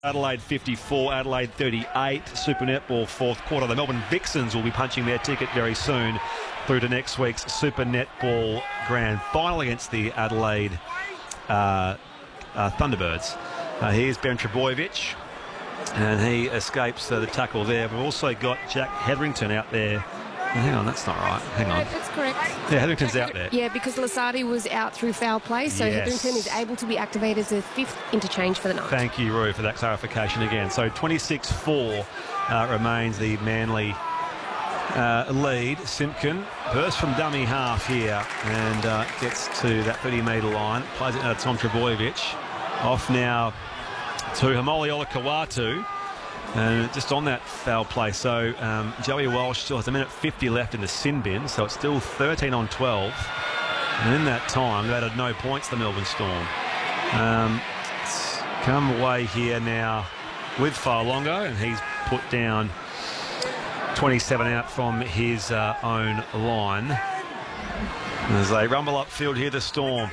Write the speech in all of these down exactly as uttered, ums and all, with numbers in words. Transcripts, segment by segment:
Adelaide fifty-four, Adelaide thirty-eight. Super Netball fourth quarter. The Melbourne Vixens will be punching their ticket very soon through to next week's Super Netball Grand Final against the Adelaide uh, uh, Thunderbirds. Uh, here's Ben Trbojevic, and he escapes uh, the tackle there. We've also got Jack Hetherington out there. Oh, hang on, that's not right. Hang on. No, that's correct. Yeah, Hetherington's out there. Yeah, because Lasardi was out through foul play, so Yes. Hetherington is able to be activated as a fifth interchange for the night. Thank you, Roo, for that clarification again. So twenty-six four uh, remains the Manly uh, lead. Simpkin bursts from dummy half here and uh, gets to that thirty metre line. Plays it out to Tom Trbojevic. Off now to Hamoli Olakau'atu. And just on that foul play, so um, Joey Walsh still has a minute fifty left in the sin bin, so it's still thirteen on twelve. And in that time, they had no points, the Melbourne Storm. Um, it's come away here now with Fa'alongo, and he's put down twenty-seven out from his uh, own line. And as they rumble upfield here, the Storm.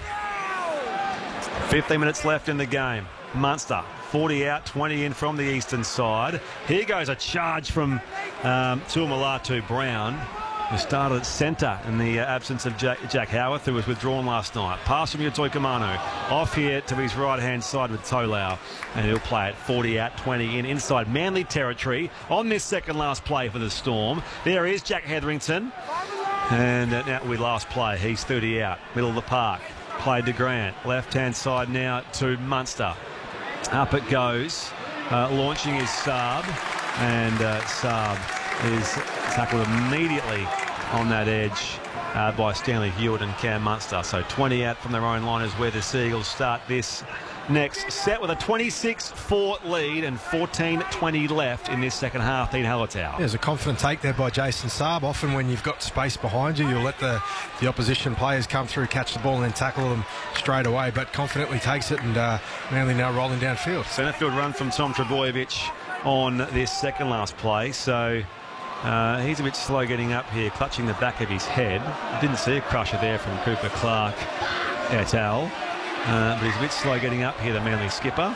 fifteen minutes left in the game. Munster, forty out, twenty in from the eastern side. Here goes a charge from um, Tuamulatu Brown, who started at centre in the uh, absence of Jack, Jack Howarth, who was withdrawn last night. Pass from Yotoi Kamanu. Off here to his right-hand side with Tolau, and he'll play it forty out, twenty in, inside Manly territory on this second-last play for the Storm. There is Jack Hetherington, and uh, now we last play. He's thirty out, middle of the park. Played to Grant. Left-hand side now to Munster. Up it goes, uh, launching his Saab, and uh, Saab is tackled immediately on that edge uh, by Stanley Hewitt and Cam Munster. So twenty out from their own line is where the Seagulls start this next set with a twenty-six four lead and fourteen twenty left in this second half. Dean Hallertau. There's a confident take there by Jason Saab. Often when you've got space behind you, you'll let the, the opposition players come through, catch the ball and then tackle them straight away, but confidently takes it, and uh, Manly now rolling downfield. Centrefield run from Tom Trbojevic on this second last play, so uh, he's a bit slow getting up here, clutching the back of his head. Didn't see a crusher there from Cooper Clark et al. Uh, but he's a bit slow getting up here, the Manly skipper.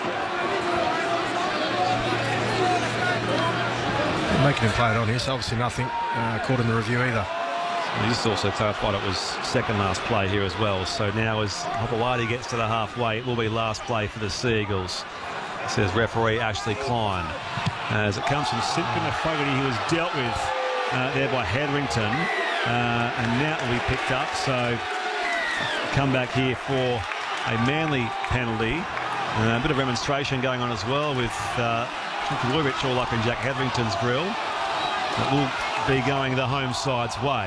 Making him play it on here, so obviously nothing uh, caught in the review either. He just also clarified it was second last play here as well. So now as Hopewadi gets to the halfway, it will be last play for the Seagulls, says referee Ashley Klein. As it comes from Simpkin, a Fogarty who was dealt with uh, there by Hetherington. Uh, and now it will be picked up. So come back here for a Manly penalty. Uh, a bit of remonstration going on as well with uh, Trbojevic all up in Jack Hetherington's grill. It will be going the home side's way.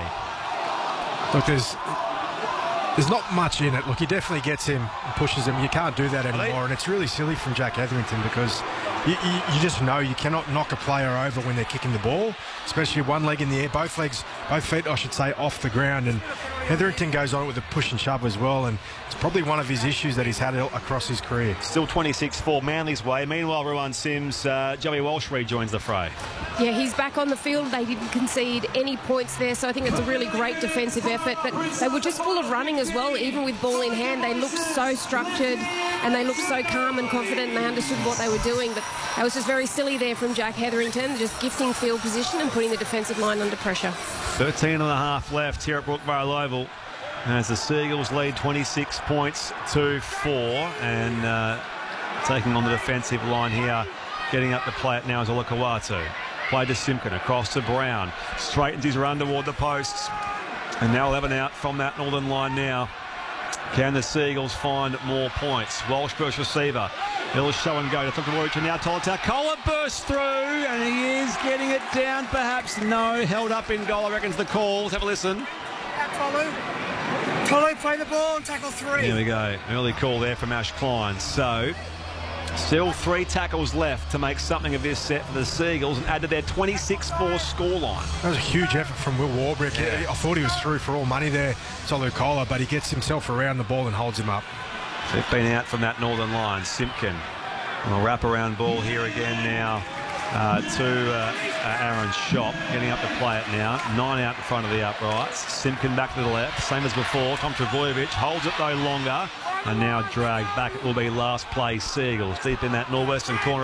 Look, there's there's not much in it. Look, he definitely gets him and pushes him. You can't do that anymore, and it's really silly from Jack Hetherington because you, you, you just know you cannot knock a player over when they're kicking the ball, especially one leg in the air, both legs, both feet, I should say, off the ground. And Hetherington goes on with a push and shove as well, and it's probably one of his issues that he's had across his career. Still twenty-six four Manly's way. Meanwhile, Ruan Sims, uh, Joey Walsh rejoins the fray. Yeah, he's back on the field. They didn't concede any points there, so I think it's a really great defensive effort. But they were just full of running as well, even with ball in hand. They looked so structured and they looked so calm and confident, and they understood what they were doing. But that was just very silly there from Jack Hetherington, just gifting field position and putting the defensive line under pressure. thirteen and a half left here at Brookvale Oval as the Seagulls lead twenty-six points to four, and uh, taking on the defensive line here, getting up to play it now is Olakau'atu. Play to Simpkin, across to Brown, straightens his run toward the posts, and now eleven out from that northern line now. Can the Seagulls find more points? Walsh first receiver. He'll show and go to Tuamulatu now. Tolata Kola bursts through, and he is getting it down. Perhaps no, held up in goal. I reckon's the call. Let's have a listen. Tolu. Tolu play the ball and tackle three. Here we go. Early call there from Ash Klein. So still three tackles left to make something of this set for the Seagulls and add to their twenty-six four scoreline. That was a huge effort from Will Warbrick. Yeah. I thought he was through for all money there, Tolu Kola, but he gets himself around the ball and holds him up. fifteen out from that northern line. Simpkin. A wrap around ball here again now uh, to uh, uh, Aaron Shop, getting up to play it now. Nine out in front of the uprights. Simpkin back to the left, same as before. Tom Trbojevic holds it though longer, and now dragged back. It will be last play Seagulls deep in that northwestern corner